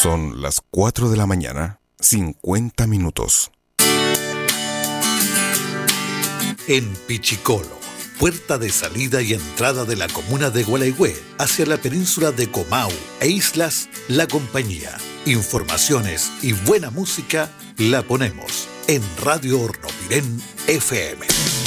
Son las 4 de la mañana, 50 minutos. En Pichicolo, puerta de salida y entrada de la comuna de Gualeguay hacia la península de Comau e Islas La Compañía. Informaciones y buena música la ponemos en Radio Hornopirén FM.